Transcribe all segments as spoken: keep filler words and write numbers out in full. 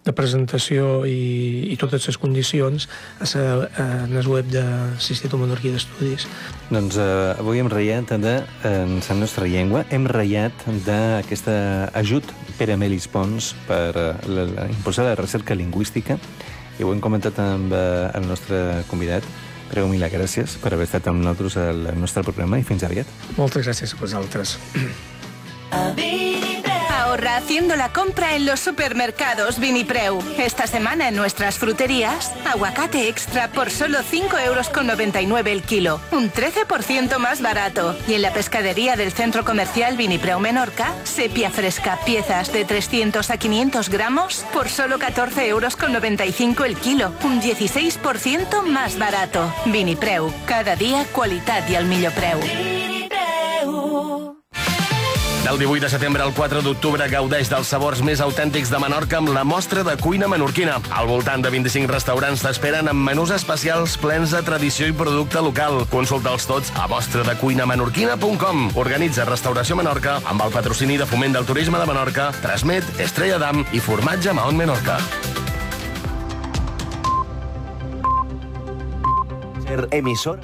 de presentació i, i totes les condicions a la, en el web de l'Institut Menorquí d'Estudis. Doncs eh, avui hem reiat de, en la nostra llengua, hem reiat d'aquest ajut per a Melis Pons per la, la, impulsar la recerca lingüística, i ho hem comentat amb eh, el nostre convidat. Prego mil gràcies per haver estat amb nosaltres al nostre programa i fins aviat. Moltes gràcies a vosaltres. Ahorra haciendo la compra en los supermercados Vinipreu. Esta semana en nuestras fruterías, aguacate extra por solo cinco euros con noventa y nueve el kilo, un trece por ciento más barato. Y en la pescadería del centro comercial Vinipreu Menorca, sepia fresca, piezas de trescientos a quinientos gramos por solo catorce euros con noventa y cinco el kilo, un dieciséis por ciento más barato. Vinipreu, cada día qualitat i al millor preu. Del divuit de setembre al quatre d'octubre gaudeix dels sabors més autèntics de Menorca amb la mostra de cuina menorquina. Al voltant de vint-i-cinc restaurants t'esperen amb menús especials plens de tradició i producte local. Consulta'ls tots a mostra de cuina menorquina punt com. Organitza Restauració Menorca amb el patrocini de Foment del Turisme de Menorca, Transmet, Estrella d'Am i Formatge Mahón Menorca. Ser emisor.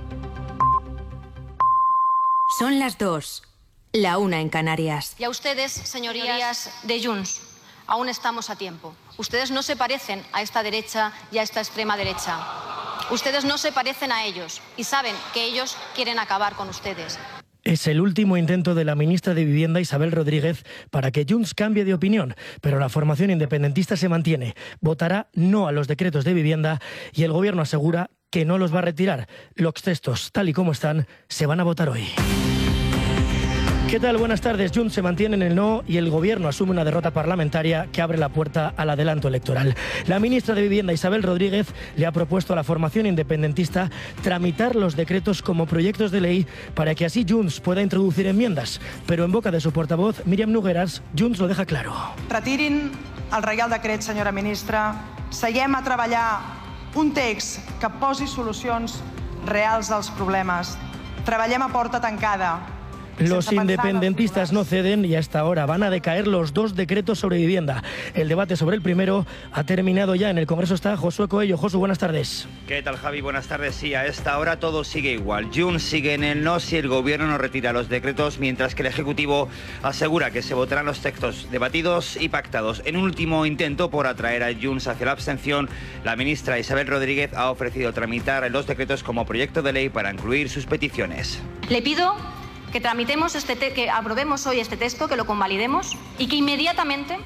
Son las dos. La una en Canarias. Y a ustedes, señorías de Junts, aún estamos a tiempo. Ustedes no se parecen a esta derecha y a esta extrema derecha. Ustedes no se parecen a ellos y saben que ellos quieren acabar con ustedes. Es el último intento de la ministra de Vivienda, Isabel Rodríguez, para que Junts cambie de opinión, pero la formación independentista se mantiene. Votará no a los decretos de vivienda y el gobierno asegura que no los va a retirar. Los textos, tal y como están, se van a votar hoy. ¿Qué tal? Buenas tardes. Junts se mantiene en el no y el gobierno asume una derrota parlamentaria que abre la puerta al adelanto electoral. La ministra de Vivienda, Isabel Rodríguez, le ha propuesto a la formación independentista tramitar los decretos como proyectos de ley para que así Junts pueda introducir enmiendas. Pero en boca de su portavoz, Míriam Nogueras, Junts lo deja claro. Retirin el Reial Decret, senyora ministra. Seguem a treballar un text que posi solucions reals als problemes. Treballem a porta tancada. Los independentistas no ceden y hasta ahora van a decaer los dos decretos sobre vivienda. El debate sobre el primero ha terminado ya. En el Congreso está Josué Coello. Josu, buenas tardes. ¿Qué tal, Javi? Buenas tardes. Sí, a esta hora todo sigue igual. Junts sigue en el no si el gobierno no retira los decretos, mientras que el Ejecutivo asegura que se votarán los textos debatidos y pactados. En un último intento por atraer a Junts hacia la abstención, la ministra Isabel Rodríguez ha ofrecido tramitar los decretos como proyecto de ley para incluir sus peticiones. Le pido que tramitemos este te que aprobemos hoy este texto, que lo convalidemos y que inmediatamente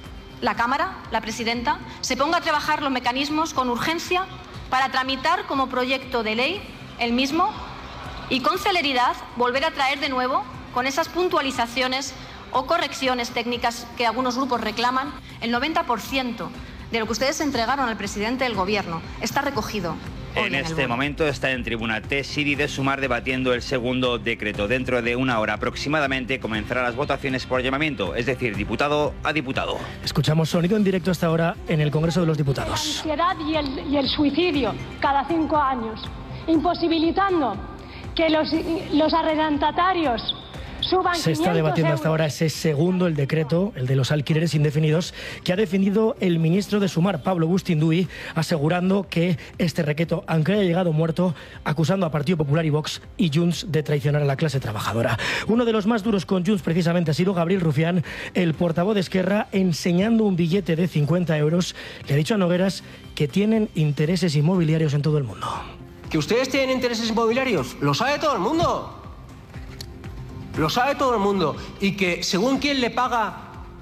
la Cámara, la presidenta, se ponga a trabajar los mecanismos con urgencia para tramitar como proyecto de ley el mismo y con celeridad volver a traer de nuevo con esas puntualizaciones o correcciones técnicas que algunos grupos reclaman. El noventa por ciento de lo que ustedes entregaron al presidente del Gobierno está recogido. En este momento está en tribuna T. Siri de Sumar debatiendo el segundo decreto. Dentro de una hora aproximadamente comenzarán las votaciones por llamamiento, es decir, diputado a diputado. Escuchamos sonido en directo hasta ahora en el Congreso de los Diputados. La ansiedad y el, y el suicidio cada cinco años, imposibilitando que los, los arrendatarios suban. Se está debatiendo hasta ahora ese segundo, el decreto, el de los alquileres indefinidos, que ha defendido el ministro de Sumar, Pablo Bustinduy, asegurando que este decreto, aunque haya llegado muerto, acusando a Partido Popular y Vox y Junts de traicionar a la clase trabajadora. Uno de los más duros con Junts precisamente ha sido Gabriel Rufián, el portavoz de Esquerra, enseñando un billete de cincuenta euros. Le ha dicho a Nogueras que tienen intereses inmobiliarios en todo el mundo. ¿Que ustedes tienen intereses inmobiliarios? Lo sabe todo el mundo. Lo sabe todo el mundo. Y que según quién le paga,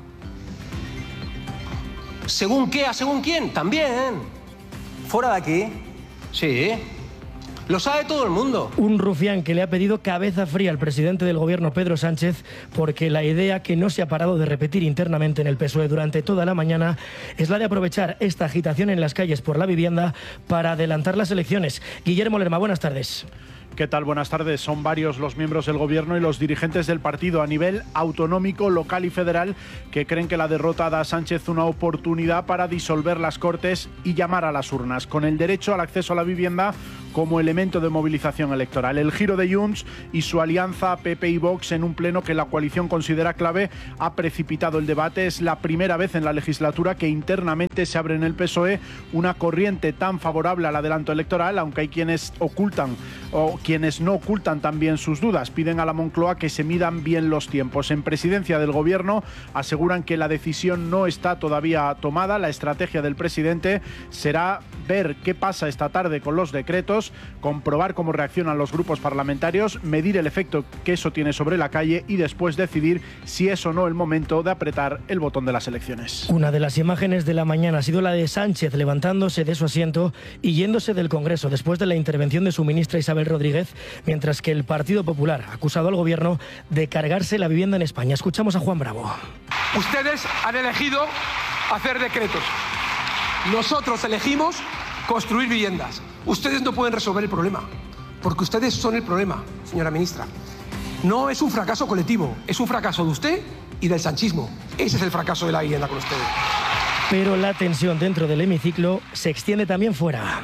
según qué, a según quién, también. Fuera de aquí. Sí. Lo sabe todo el mundo. Un Rufián que le ha pedido cabeza fría al presidente del gobierno, Pedro Sánchez, porque la idea que no se ha parado de repetir internamente en el P S O E durante toda la mañana es la de aprovechar esta agitación en las calles por la vivienda para adelantar las elecciones. Guillermo Lerma, buenas tardes. ¿Qué tal? Buenas tardes. Son varios los miembros del Gobierno y los dirigentes del partido a nivel autonómico, local y federal que creen que la derrota da a Sánchez una oportunidad para disolver las Cortes y llamar a las urnas. Con el derecho al acceso a la vivienda, como elemento de movilización electoral. El giro de Junts y su alianza P P y Vox en un pleno que la coalición considera clave ha precipitado el debate. Es la primera vez en la legislatura que internamente se abre en el P S O E una corriente tan favorable al adelanto electoral, aunque hay quienes ocultan o quienes no ocultan también sus dudas. Piden a la Moncloa que se midan bien los tiempos. En presidencia del Gobierno aseguran que la decisión no está todavía tomada. La estrategia del presidente será ver qué pasa esta tarde con los decretos, comprobar cómo reaccionan los grupos parlamentarios, medir el efecto que eso tiene sobre la calle y después decidir si es o no el momento de apretar el botón de las elecciones. Una de las imágenes de la mañana ha sido la de Sánchez levantándose de su asiento y yéndose del Congreso después de la intervención de su ministra Isabel Rodríguez, mientras que el Partido Popular ha acusado al Gobierno de cargarse la vivienda en España. Escuchamos a Juan Bravo. Ustedes han elegido hacer decretos. Nosotros elegimos construir viviendas. Ustedes no pueden resolver el problema, porque ustedes son el problema, señora ministra. No es un fracaso colectivo, es un fracaso de usted y del sanchismo. Ese es el fracaso de la vivienda con ustedes. Pero la tensión dentro del hemiciclo se extiende también fuera.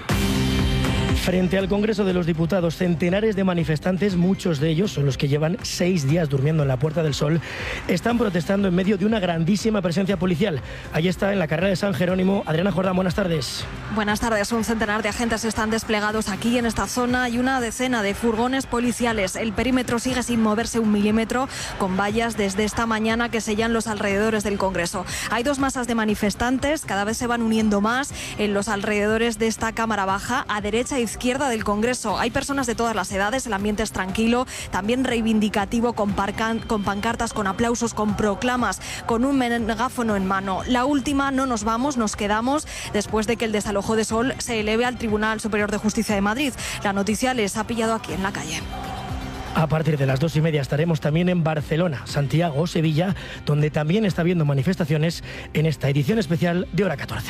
Frente al Congreso de los Diputados, centenares de manifestantes, muchos de ellos son los que llevan seis días durmiendo en la Puerta del Sol, están protestando en medio de una grandísima presencia policial. Ahí está, en la carrera de San Jerónimo. Adriana Jordán, buenas tardes. Buenas tardes. Un centenar de agentes están desplegados aquí en esta zona y una decena de furgones policiales. El perímetro sigue sin moverse un milímetro, con vallas desde esta mañana que sellan los alrededores del Congreso. Hay dos masas de manifestantes, cada vez se van uniendo más en los alrededores de esta Cámara Baja, a derecha e izquierda del Congreso. Hay personas de todas las edades, el ambiente es tranquilo, también reivindicativo, con, parcan, con pancartas, con aplausos, con proclamas, con un megáfono en mano. La última, no nos vamos, nos quedamos, después de que el desalojo de Sol se eleve al Tribunal Superior de Justicia de Madrid. La noticia les ha pillado aquí en la calle. A partir de las dos y media estaremos también en Barcelona, Santiago o Sevilla, donde también está habiendo manifestaciones en esta edición especial de Hora catorce.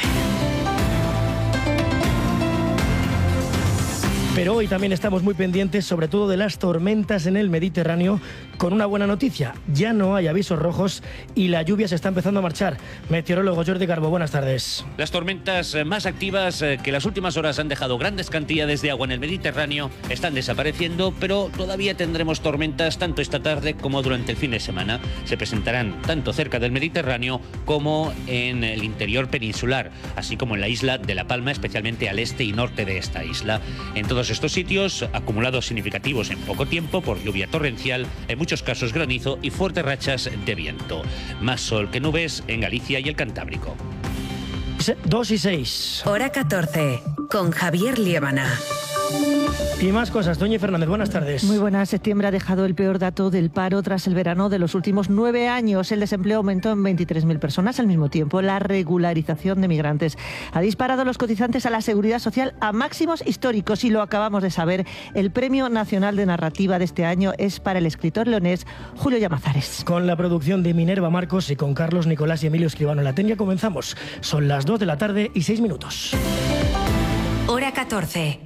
Pero hoy también estamos muy pendientes, sobre todo de las tormentas en el Mediterráneo, con una buena noticia. Ya no hay avisos rojos y la lluvia se está empezando a marchar. Meteorólogo Jordi Garbo, buenas tardes. Las tormentas más activas, que las últimas horas han dejado grandes cantidades de agua en el Mediterráneo, están desapareciendo, pero todavía tendremos tormentas tanto esta tarde como durante el fin de semana. Se presentarán tanto cerca del Mediterráneo como en el interior peninsular, así como en la isla de La Palma, especialmente al este y norte de esta isla. En todos estos sitios, acumulados significativos en poco tiempo por lluvia torrencial, en muchos casos granizo y fuertes rachas de viento. Más sol que nubes en Galicia y el Cantábrico. dos y seis. Hora catorce, con Javier Liébana. Y más cosas. Doña Fernández, buenas tardes. Muy buenas. Septiembre ha dejado el peor dato del paro tras el verano de los últimos nueve años. El desempleo aumentó en veintitrés mil personas. Al mismo tiempo, la regularización de migrantes ha disparado los cotizantes a la Seguridad Social a máximos históricos. Y lo acabamos de saber. El Premio Nacional de Narrativa de este año es para el escritor leonés Julio Llamazares. Con la producción de Minerva Marcos y con Carlos Nicolás y Emilio Escribano en la técnica comenzamos. Son las dos de la tarde y seis minutos. Hora catorce.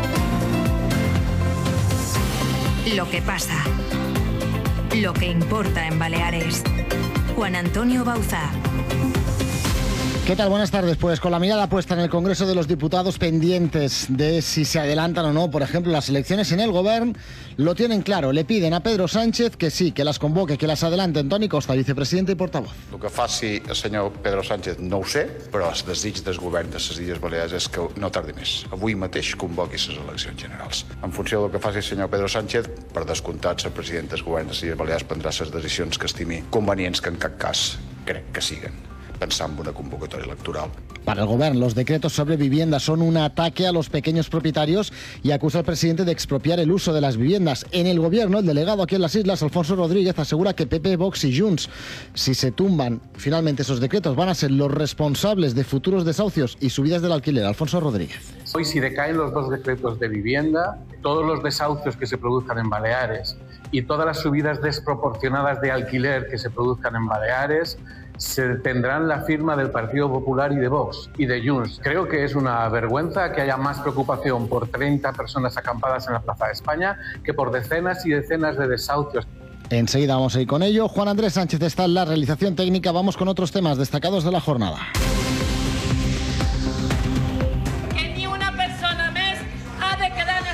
Lo que pasa. Lo que importa en Baleares. Juan Antonio Bauzá. ¿Qué tal? Buenas tardes. Pues con la mirada puesta en el Congreso de los Diputados, pendientes de si se adelantan o no, por ejemplo, las elecciones en el Govern, lo tienen claro. Le piden a Pedro Sánchez que sí, que las convoque, que las adelanten. Toni Costa, vicepresidente i portavoz. El que faci el senyor Pedro Sánchez no ho sé, però el desig del govern de les Illes Balears és que no tardi més. Avui mateix convoqui les eleccions generals. En funció del que faci el senyor Pedro Sánchez, per descomptat, el president del govern de les Illes Balears prendrà les decisions que estimi convenients, que en cap cas crec que siguen pensando en una convocatoria electoral. Para el Gobierno, los decretos sobre vivienda son un ataque a los pequeños propietarios y acusa al presidente de expropiar el uso de las viviendas. En el Gobierno, el delegado aquí en las Islas, Alfonso Rodríguez, asegura que P P, Vox y Junts, si se tumban finalmente esos decretos, van a ser los responsables de futuros desahucios y subidas del alquiler. Alfonso Rodríguez. Hoy, si decaen los dos decretos de vivienda, todos los desahucios que se produzcan en Baleares y todas las subidas desproporcionadas de alquiler que se produzcan en Baleares, se tendrán la firma del Partido Popular y de Vox y de Junts. Creo que es una vergüenza que haya más preocupación por treinta personas acampadas en la Plaza de España que por decenas y decenas de desahucios. Enseguida vamos a ir con ello. Juan Andrés Sánchez está en la realización técnica. Vamos con otros temas destacados de la jornada. Que ni una persona más ha de quedar en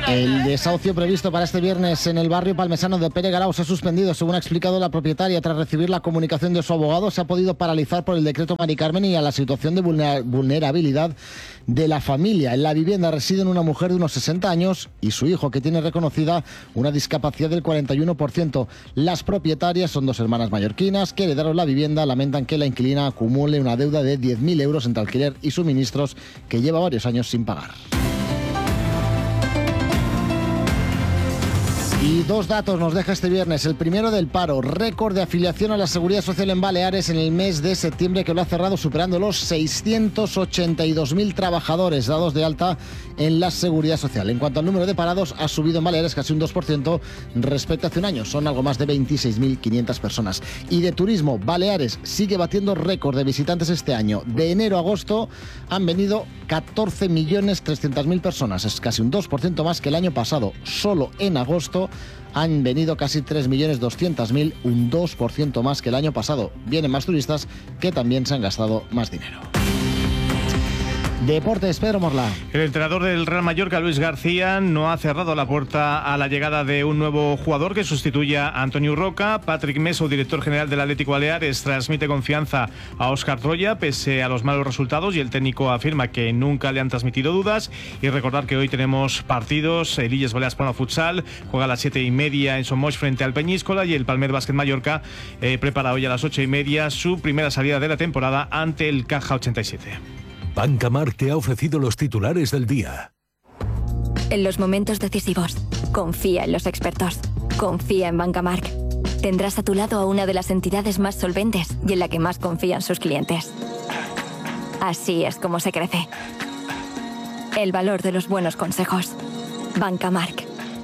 El desahucio previsto para este viernes en el barrio palmesano de Pere Garau se ha suspendido, según ha explicado la propietaria. Tras recibir la comunicación de su abogado, se ha podido paralizar por el decreto Mari Carmen y a la situación de vulnerabilidad de la familia. En la vivienda residen una mujer de unos sesenta años y su hijo, que tiene reconocida una discapacidad del cuarenta y uno por ciento. Las propietarias son dos hermanas mallorquinas que heredaron la vivienda. Lamentan que la inquilina acumule una deuda de diez mil euros entre alquiler y suministros que lleva varios años sin pagar. Y dos datos nos deja este viernes. El primero del paro, récord de afiliación a la Seguridad Social en Baleares en el mes de septiembre, que lo ha cerrado superando los seiscientos ochenta y dos mil trabajadores dados de alta en la Seguridad Social. En cuanto al número de parados, ha subido en Baleares casi un dos por ciento respecto a hace un año. Son algo más de veintiséis mil quinientas personas. Y de turismo, Baleares sigue batiendo récord de visitantes este año. De enero a agosto han venido catorce millones trescientas mil personas. Es casi un dos por ciento más que el año pasado. Solo en agosto han venido casi tres millones doscientas mil, un dos por ciento más que el año pasado. Vienen más turistas que también se han gastado más dinero. Deportes, Pedro Morla. El entrenador del Real Mallorca, Luis García, no ha cerrado la puerta a la llegada de un nuevo jugador que sustituya a Antonio Roca. Patrick Meso, director general del Atlético Baleares, transmite confianza a Óscar Troya pese a los malos resultados, y el técnico afirma que nunca le han transmitido dudas. Y recordar que hoy tenemos partidos. El Illes Balears Palma Futsal juega a las siete y media en Somos frente al Peñíscola, y el Palmer Básquet Mallorca eh, prepara hoy a las ocho y media su primera salida de la temporada ante el Caja ochenta y siete. Banca Marc te ha ofrecido los titulares del día. En los momentos decisivos, confía en los expertos. Confía en Banca Marc. Tendrás a tu lado a una de las entidades más solventes y en la que más confían sus clientes. Así es como se crece. El valor de los buenos consejos. Banca Marc.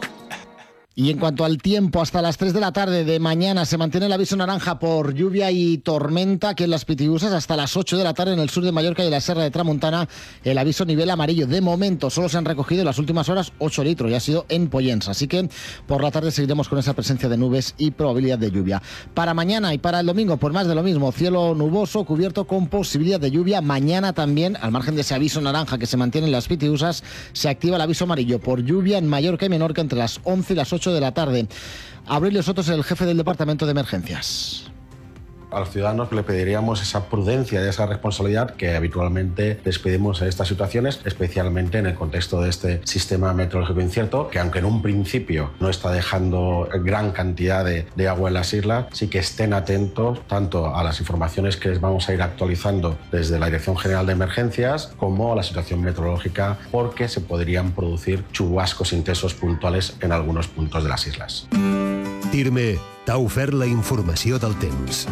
Y en cuanto al tiempo, hasta las tres de la tarde de mañana se mantiene el aviso naranja por lluvia y tormenta aquí en las Pitiusas. Hasta las ocho de la tarde en el sur de Mallorca y la Serra de Tramuntana el aviso nivel amarillo. De momento solo se han recogido en las últimas horas ocho litros y ha sido en Pollens. Así que por la tarde seguiremos con esa presencia de nubes y probabilidad de lluvia. Para mañana y para el domingo, pues más de lo mismo. Cielo nuboso, cubierto con posibilidad de lluvia. Mañana también, al margen de ese aviso naranja que se mantiene en las Pitiusas, se activa el aviso amarillo por lluvia en Mallorca y Menorca entre las once y las ocho de la tarde. Aurelio Soto es el jefe del Departamento de Emergencias. A los ciudadanos le pediríamos esa prudencia y esa responsabilidad que habitualmente les pedimos en estas situaciones, especialmente en el contexto de este sistema meteorológico incierto, que aunque en un principio no está dejando gran cantidad de, de agua en las islas, sí que estén atentos tanto a las informaciones que les vamos a ir actualizando desde la Dirección General de Emergencias como a la situación meteorológica, porque se podrían producir chubascos intensos puntuales en algunos puntos de las islas. Tirme t'ha ofert la informació del temps.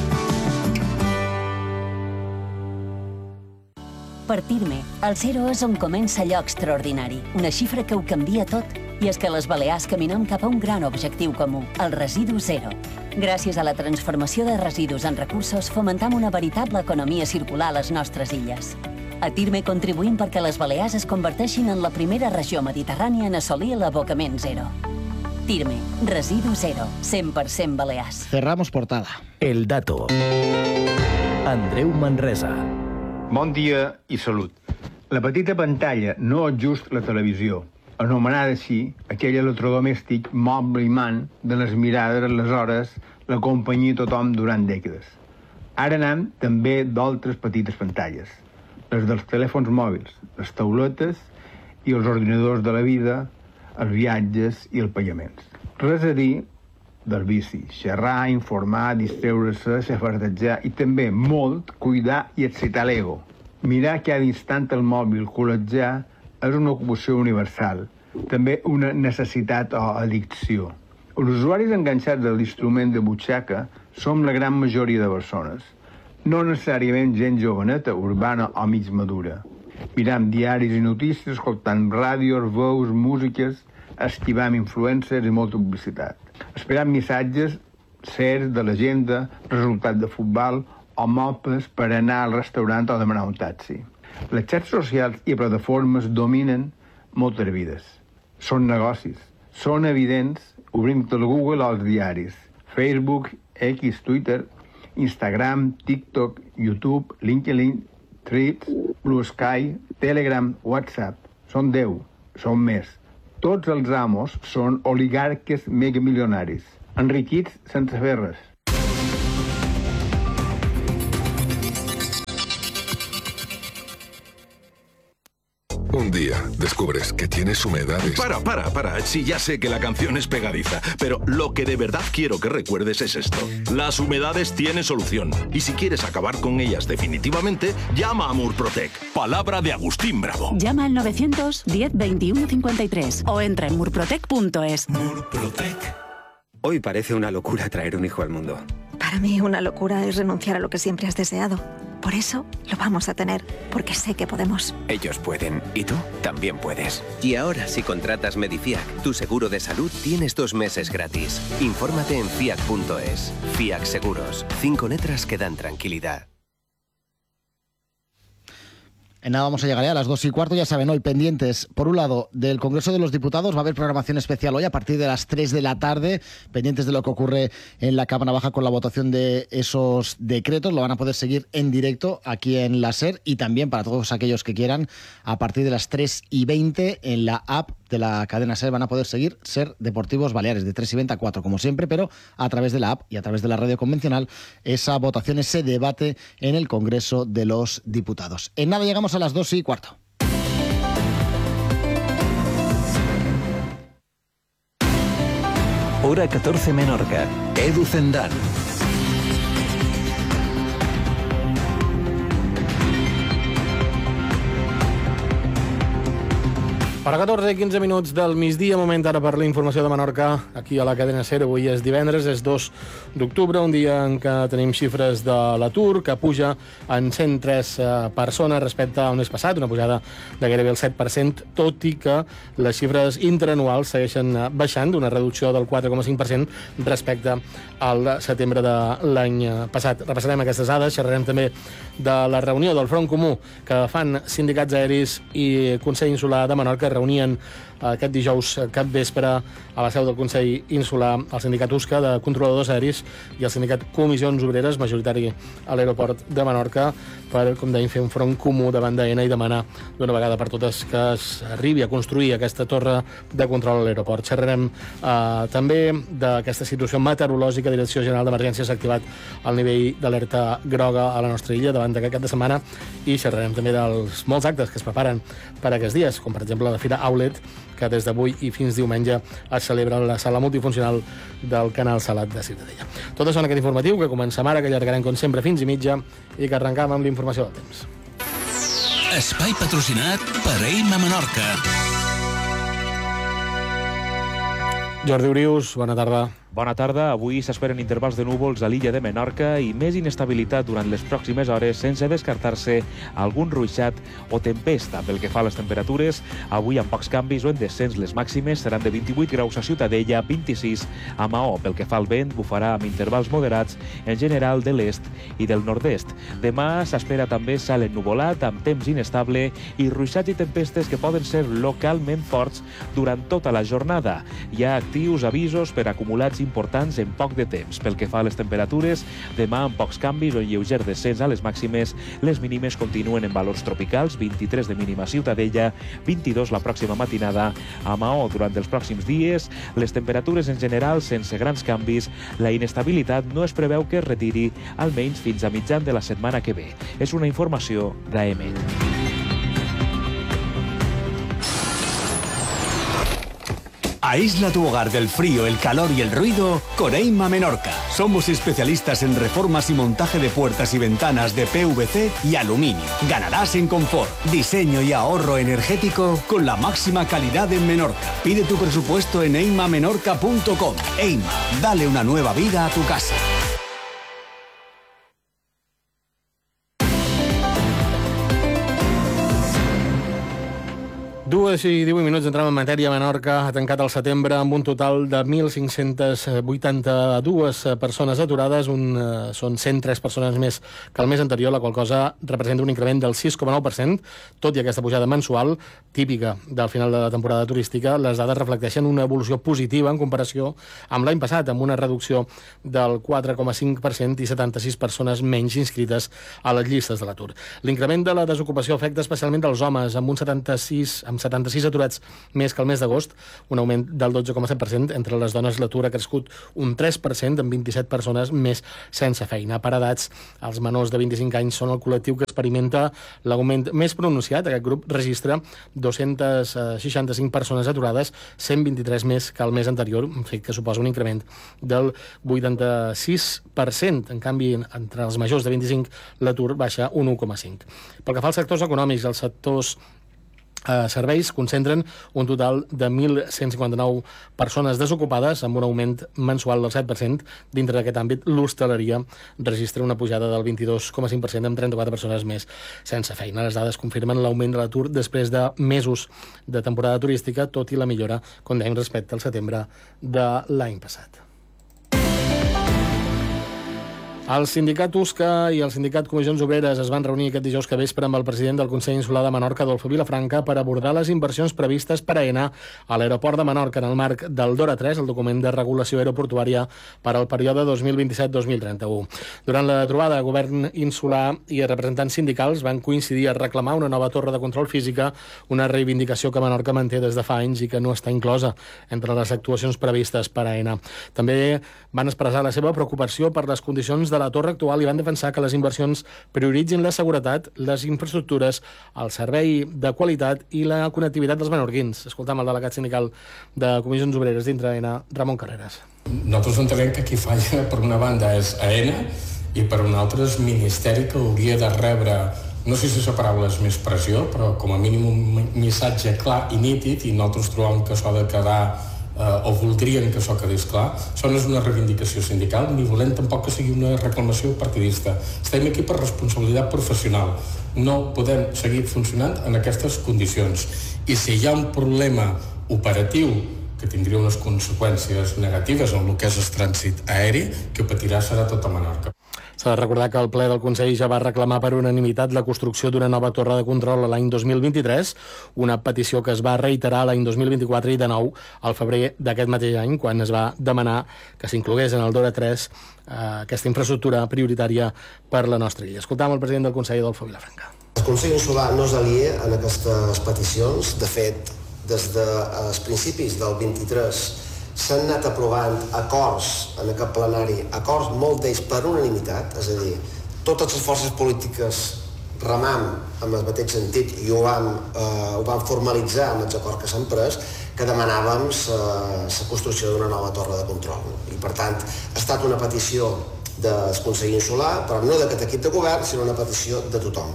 Per Tirme, el zero és on comença allò extraordinari, una xifra que ho canvia tot, i és que les Balears caminem cap a un gran objectiu comú, el residu zero. Gràcies a la transformació de residus en recursos, fomentam una veritable economia circular a les nostres illes. A Tirme contribuïm perquè les Balears es converteixin en la primera regió mediterrània en assolir l'abocament zero. Tirme, residu cero, cent per cent Balears. Cerramos portada. El dato. Andreu Manresa. Bon dia i salut. La petita pantalla, no just la televisió, anomenada així, aquell electrodomèstic moble i man de les mirades, les hores, la companyia a tothom durant dècades. Ara anem també d'altres petites pantalles, les dels telèfons mòbils, les tauletes i els ordinadors de la vida, els viatges i els pagaments. Res a dir del vici, xerrar, informar, distreure-se, xafardejar i també molt cuidar i excitar l'ego. Mirar cada instant el mòbil, col·legiar, és una ocupació universal, també una necessitat o addicció. Els usuaris enganxats de l'instrument de butxaca som la gran majoria de persones, no necessàriament gent joveneta, urbana o mig madura. Miram diaris i notícies, escoltant ràdios, veus, músiques, esquivam influencers i molta publicitat. Esperam missatges certs de l'agenda, resultat de futbol o mapes per anar al restaurant o demanar un taxi. Les xarxes socials i plataformes dominen moltes vides. Són negocis. Són evidents, obrim el Google o els diaris. Facebook, X, Twitter, Instagram, TikTok, YouTube, LinkedIn, Threads, Blue Sky, Telegram, WhatsApp. Són deu, són més. Tots els amos són oligarques megamilionaris, enriquits sense fer res. Un día descubres que tienes humedades. Para, para, para. Sí, ya sé que la canción es pegadiza, pero lo que de verdad quiero que recuerdes es esto. Las humedades tienen solución. Y si quieres acabar con ellas definitivamente, llama a Murprotec. Palabra de Agustín Bravo. Llama al novecientos diez veintiuno cincuenta y tres o entra en murprotec punto es. Murprotec. Hoy parece una locura traer un hijo al mundo. Para mí una locura es renunciar a lo que siempre has deseado. Por eso lo vamos a tener, porque sé que podemos. Ellos pueden, y tú también puedes. Y ahora, si contratas Medifiac, tu seguro de salud, tienes dos meses gratis. Infórmate en fiac punto es. Fiac Seguros. Cinco letras que dan tranquilidad. En nada vamos a llegar ya a las dos y cuarto, ya saben, hoy pendientes, por un lado, del Congreso de los Diputados. Va a haber programación especial hoy a partir de las tres de la tarde, pendientes de lo que ocurre en la Cámara Baja con la votación de esos decretos. Lo van a poder seguir en directo aquí en la SER y también para todos aquellos que quieran, a partir de las tres y veinte en la app de la cadena SER van a poder seguir SER Deportivos Baleares de tres y veinte a cuatro, como siempre, pero a través de la app y a través de la radio convencional, esa votación, ese debate en el Congreso de los Diputados. En nada llegamos a las dos y cuarto. Hora catorce Menorca. Edu Zendán. Per a catorze i quinze minuts del migdia, moment ara per la informació de Menorca, aquí a la cadena SER. Avui és divendres, és dos d'octubre, un dia en què tenim xifres de l'atur, que puja en cent tres persones respecte al mes passat, una pujada de gairebé el set per cent, tot i que les xifres interanuals segueixen baixant, una reducció del quatre coma cinc per cent respecte al setembre de l'any passat. Repassarem aquestes dades, xerrarem també de la reunió del Front Comú que fan sindicats aeris i Consell Insular de Menorca. Reunien aquest dijous cap vespre a la seu del Consell Insular el sindicat U S C A de controladors aeris i el sindicat Comissions Obreres, majoritari a l'aeroport de Menorca, per, com dèiem, fer un front comú davant d'AENA i demanar d'una vegada per totes que es arribi a construir aquesta torre de control a l'aeroport. Xerrarem eh, també d'aquesta situació meteorològica. Direcció General d'Emergències ha activat el nivell d'alerta groga a la nostra illa davant d'aquest cap de setmana i xerrarem també dels molts actes que es preparen per aquests dies, com per exemple la Fira Outlet, que des d'avui i fins diumenge es celebra a la sala multifuncional del Canal Salat de Ciutadella. Tot això en aquest informatiu, que comencem ara, que allargarem com sempre fins i mitja i que arrencam amb l'informació del temps. Espai patrocinat per Eima Menorca. Jordi Urius, bona tarda. Bona tarda. Avui s'esperen intervals de núvols a l'illa de Menorca i més inestabilitat durant les pròximes hores, sense descartar-se algun ruixat o tempesta. Pel que fa a les temperatures, avui amb pocs canvis o en descens les màximes seran de vint-i-vuit graus a Ciutadella, vint-i-sis a Maó. Pel que fa al vent, bufarà amb intervals moderats en general de l'est i del nord-est. Demà s'espera també cel ennuvolat amb temps inestable i ruixats i tempestes que poden ser localment forts durant tota la jornada. Hi ha actius avisos per acumulats importants en poc de temps. Pel que fa a les temperatures, demà amb pocs canvis o lleuger descens a les màximes, les mínimes continuen en valors tropicals, vint-i-tres de mínima a Ciutadella, vint-i-dos la pròxima matinada a Maó. Durant els pròxims dies, les temperatures en general sense grans canvis, la inestabilitat no es preveu que es retiri almenys fins a mitjan de la setmana que ve. És una informació d'A M. Aísla tu hogar del frío, el calor y el ruido con Eima Menorca. Somos especialistas en reformas y montaje de puertas y ventanas de P V C y aluminio. Ganarás en confort, diseño y ahorro energético con la máxima calidad en Menorca. Pide tu presupuesto en eima menorca punto com. Eima, dale una nueva vida a tu casa. Dues i divuit minuts, entrem en matèria. Menorca ha tancat el setembre amb un total de mil cinc-centes vuitanta-dues persones aturades. Un, eh, són cent tres persones més que el mes anterior, la qual cosa representa un increment del sis coma nou per cent. Tot i aquesta pujada mensual, típica del final de la temporada turística, les dades reflecteixen una evolució positiva en comparació amb l'any passat, amb una reducció del quatre coma cinc per cent i setanta-sis persones menys inscrites a les llistes de l'atur. L'increment de la desocupació afecta especialment els homes, amb un setanta-sis amb amb setanta-sis aturats més que el mes d'agost, un augment del dotze coma set per cent. Entre les dones l'atur ha crescut un tres per cent, amb vint-i-set persones més sense feina. Per edats, els menors de vint-i-cinc anys són el col·lectiu que experimenta l'augment més pronunciat. Aquest grup registra dos-cents seixanta-cinc persones aturades, cent vint-i-tres més que el mes anterior, un fet que suposa un increment del vuitanta-sis per cent. En canvi, entre els majors de vint-i-cinc, l'atur baixa un u coma cinc. Pel que fa als sectors econòmics, els sectors Eh, serveis concentren un total de mil cent cinquanta-nou persones desocupades, amb un augment mensual del set per cent. Dintre d'aquest àmbit, l'hostaleria registra una pujada del vint-i-dos coma cinc per cent, amb trenta-quatre persones més sense feina. Les dades confirmen l'augment de l'atur després de mesos de temporada turística, tot i la millora, com dèiem, respecte al setembre de l'any passat. El sindicat USCA i el sindicat Comissions Obreres es van reunir aquest dijous que vespre amb el president del Consell Insular de Menorca, Adolfo Vilafranca, per abordar les inversions previstes per a AENA a l'aeroport de Menorca en el marc del DORA tres, el document de regulació aeroportuària per al període dos mil vint-i-set dos mil trenta-u. Durant la trobada, el govern insular i representants sindicals van coincidir a reclamar una nova torre de control física, una reivindicació que Menorca manté des de fa anys i que no està inclosa entre les actuacions previstes per a AENA. També van expressar la seva preocupació per les condicions de la torre actual i van defensar que les inversions prioritzin la seguretat, les infraestructures, el servei de qualitat i la connectivitat dels menorquins. Escoltam el delegat sindical de Comissions Obreres dintre AENA, Ramon Carreras. Nosaltres entenem que qui falla per una banda és AENA i per una altra és Ministeri, que hauria de rebre, no sé si la paraula és més pressió, però com a mínim un missatge clar i nítid, i nosaltres trobem que això de quedar Uh, o voldrien que això quedés clar. Això no és una reivindicació sindical, ni volem tampoc que sigui una reclamació partidista. Estem aquí per responsabilitat professional. No podem seguir funcionant en aquestes condicions. I si hi ha un problema operatiu que tindria unes conseqüències negatives en el que és el trànsit aeri, que patirà serà tota Menorca. S'ha de recordar que el ple del Consell ja va reclamar per unanimitat la construcció d'una nova torre de control a l'any dos mil vint-i-tres, una petició que es va reiterar l'any dos mil vint-i-quatre i de nou al febrer d'aquest mateix any, quan es va demanar que s'inclogués en el DORA tres eh, aquesta infraestructura prioritària per la nostra illa. Escoltam el president del Consell, Adolfo Vilafranca. El Consell Insular no s'alia en aquestes peticions. De fet, des dels principis del vint-i-tres s'han anat aprovant acords en aquest plenari, acords molt d'ells per unanimitat, és a dir, totes les forces polítiques remam en el mateix sentit i ho vam, eh, ho vam formalitzar amb els acords que s'han pres, que demanàvem la construcció d'una nova torre de control. I per tant, ha estat una petició del Consell Insular, però no d'aquest equip de govern, sinó una petició de tothom.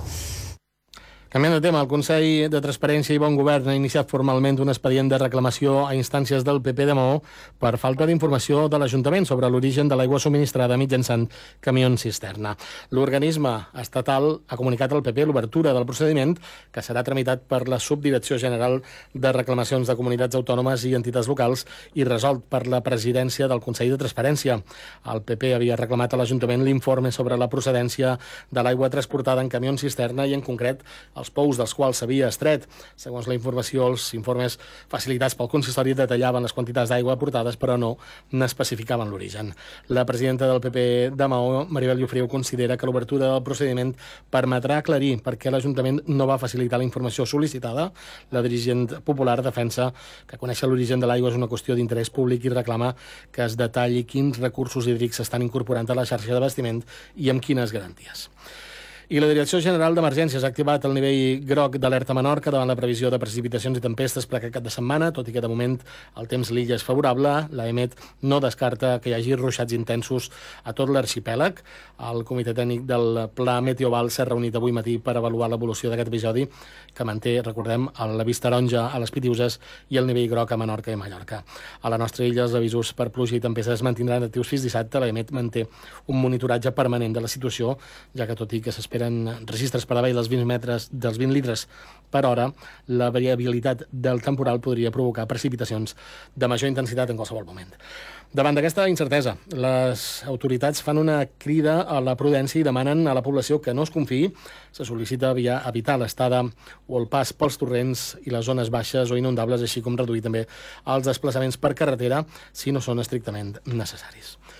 Canviant de tema, el Consell de Transparència i Bon Govern ha iniciat formalment un expedient de reclamació a instàncies del P P de Maó per falta d'informació de l'Ajuntament sobre l'origen de l'aigua subministrada mitjançant camions cisterna. L'organisme estatal ha comunicat al P P l'obertura del procediment, que serà tramitat per la Subdirecció General de Reclamacions de Comunitats Autònomes i Entitats Locals i resolt per la presidència del Consell de Transparència. El P P havia reclamat a l'Ajuntament l'informe sobre la procedència de l'aigua transportada en camions cisterna i, en concret, els pous dels quals s'havia estret. Segons la informació, els informes facilitats pel consistori detallaven les quantitats d'aigua aportades, però no n'especificaven l'origen. La presidenta del P P de Maó, Maribel Llofriu, considera que l'obertura del procediment permetrà aclarir per què l'Ajuntament no va facilitar la informació sol·licitada. La dirigent popular defensa que conèixer l'origen de l'aigua és una qüestió d'interès públic i reclama que es detalli quins recursos hídrics s'estan incorporant a la xarxa d'abastiment i amb quines garanties. I la Direcció General d'Emergències ha activat el nivell groc d'alerta Menorca davant la previsió de precipitacions i tempestes per aquest cap de setmana, tot i que de moment el temps a l'illa és favorable. L'EMET no descarta que hi hagi ruixats intensos a tot l'arxipèlag. El comitè tècnic del Pla Meteoval s'ha reunit avui matí per avaluar l'evolució d'aquest episodi, que manté, recordem, l'avís taronja a les Pitiüses i el nivell groc a Menorca i Mallorca. A la nostra illa els avisos per pluja i tempestes es mantindran actius fins dissabte. L'EMET manté un monitoratge permanent de la situació, ja que tot i que s'espera en registres per davall dels vint metres, dels vint litres per hora, la variabilitat del temporal podria provocar precipitacions de major intensitat en qualsevol moment. Davant d'aquesta incertesa, les autoritats fan una crida a la prudència i demanen a la població que no es confiï. Se sol·licita evitar l'estada o el pas pels torrents i les zones baixes o inundables, així com reduir també els desplaçaments per carretera si no són estrictament necessaris.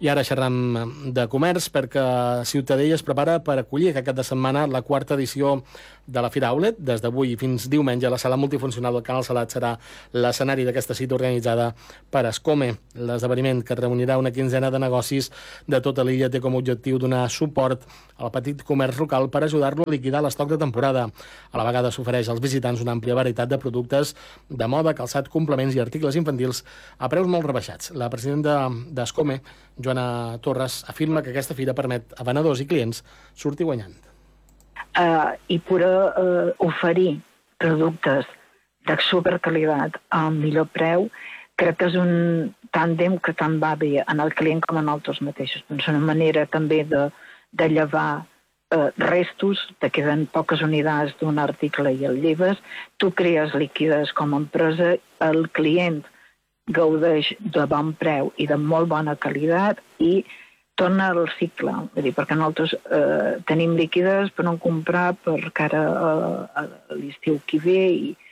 I ara xerram de comerç perquè Ciutadella es prepara per acollir aquest cap de setmana la quarta edició de la Fira Outlet. Des d'avui fins diumenge la sala multifuncional del Canal Salat serà l'escenari d'aquesta cita organitzada per Escome. L'esdeveniment, que reunirà una quinzena de negocis de tota l'illa, té com a objectiu donar suport al petit comerç local per ajudar-lo a liquidar l'estoc de temporada. A la vegada s'ofereix als visitants una àmplia varietat de productes de moda, calçat, complements i articles infantils a preus molt rebaixats. La presidenta d'Escome, Joana Torres, afirma que aquesta fira permet a venedors i clients sortir guanyant. Uh, i poder uh, oferir productes de superqualitat al millor preu, crec que és un tàndem que tant va bé en el client com en altres mateixos. És una manera també de, de llevar uh, restos, te queden poques unitats d'un article i el lleves, tu crees liquides com a empresa, el client gaudeix de bon preu i de molt bona qualitat i torna al cicle, vull dir, perquè nosaltres eh, tenim líquides per no comprar per cara a, a l'estiu que ve i,